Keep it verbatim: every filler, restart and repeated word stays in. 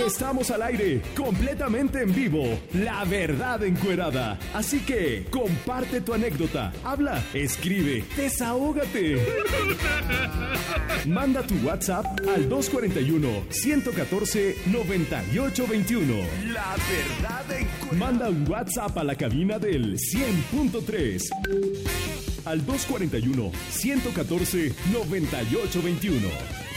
Estamos al aire, completamente en vivo. La verdad encuerada. Así que comparte tu anécdota, habla, escribe, desahógate. Manda tu WhatsApp al dos cuatro uno, uno uno cuatro, nueve ocho dos uno. La verdad encuerada. Manda un WhatsApp a la cabina del cien punto tres al dos cuatro uno, uno uno cuatro, nueve ocho dos uno.